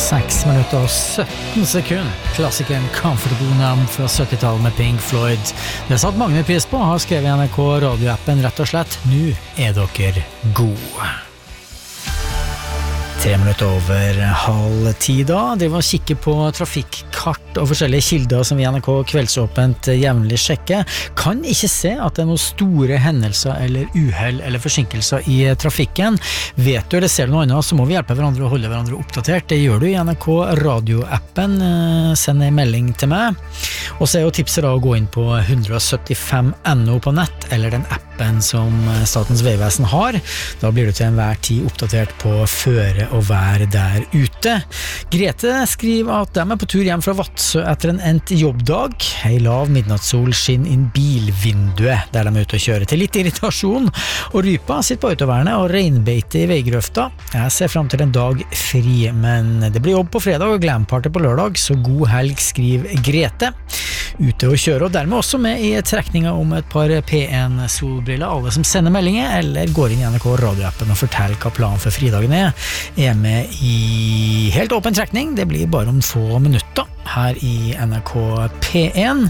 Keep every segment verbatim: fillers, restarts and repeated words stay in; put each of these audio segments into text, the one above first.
seks minutter og sytten sekunder. Klassikeren Comfortable Numb fra syttitallet med Pink Floyd. Det satt Magne pris på, har skrevet i N R K radioappen rett og slett. Nå er dere gode. Tre minutter over halv ti da, driver og kikker på trafikkart og forskjellige kilder som vi i N R K Kveldsåpent jevnlig sjekker. Kan ikke se at det er noen store hendelser eller uheld eller forsinkelser i trafikken. Vet du eller ser du noe annet, så må vi hjelpe hverandre og holde hverandre oppdatert. Det gjør du i N R K radioappen. Send en melding til meg. Og så er jo tipset da å gå inn på hundre syttifem punktum N O på nett, eller den appen som Statens Vegvesen har. Da blir du til enhver tid oppdatert på føre og vær der ute. Grete skriver at de er på tur hjem fra Vadsø etter en endt jobbdag. Ei lav midnattssol skinner inn bilvinduet der de er ute og kjører, til litt irritasjon. Og rypa sitter på autovernet og regnbeite i veigrøfta. Jeg ser frem til en dag fri, men det blir jobb på fredag og glamparty på lørdag, så god helg, skriver Grete. Ute og kjøre, og dermed også med i trekninga om et par P en solbriller. Alle som sender meldinger eller går inn i N R K radioappen og forteller hva planen for fridagen er, er med i helt åpen trekning. Det blir bare om få minutter her i N R K P en.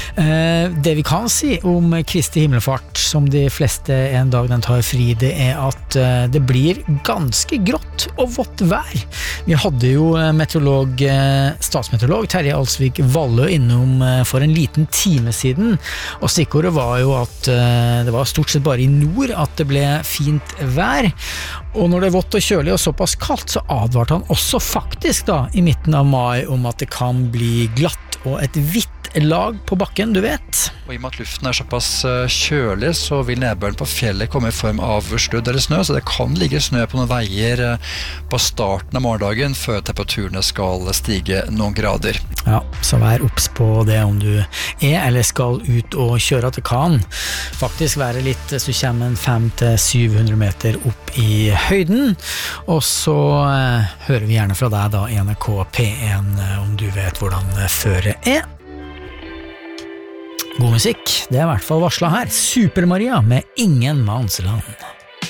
Eh, det vi kan si om Kristi himmelfart, som de fleste en dag den tar fri, det er at eh, det blir ganske grått og vått vær. Vi hadde jo meteorolog, eh, statsmeteorolog Terje Alsvik Vallø innom eh, for en liten time siden, og stikkordet var jo at eh, det var stort sett bare i nord at det ble fint vær. Og når det er vått og kjølig og såpass kaldt, så advarte han også faktisk da i midten av mai om at det kan bli glatt og et hvitt lag på bakken, du vet. Og i og med at luften er såpass kjølig, så vil nedbøren på fjellet komme i form av sludd eller snø, så det kan ligge snø på noen veier på starten av morgendagen før temperaturene skal stige noen grader. Ja, så vær obs på det om du er eller skal ut og kjøre, at det kan faktisk være litt, så kommer en fem til syv hundre meter opp i høyden, og så eh, hører vi gjerne fra deg da i N R K P en om du vet hvordan føret er. God musikk, det er i hvert fall varslet her. Super Maria med Ingen Mannsland.